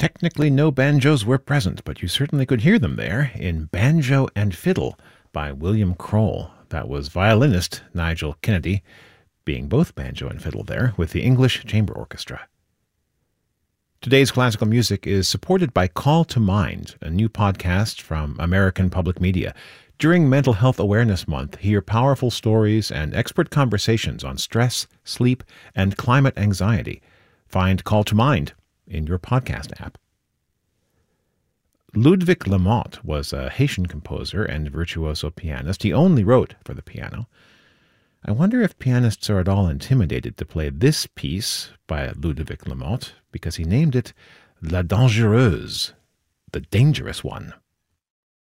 Technically, no banjos were present, but you certainly could hear them there in Banjo and Fiddle by William Kroll. That was violinist Nigel Kennedy, being both banjo and fiddle there, with the English Chamber Orchestra. Today's classical music is supported by Call to Mind, a new podcast from American Public Media. During Mental Health Awareness Month, hear powerful stories and expert conversations on stress, sleep, and climate anxiety. Find Call to Mind in your podcast app. Ludwig Lamotte was a Haitian composer and virtuoso pianist. He only wrote for the piano. I wonder if pianists are at all intimidated to play this piece by Ludwig Lamotte because he named it La Dangereuse, the dangerous one.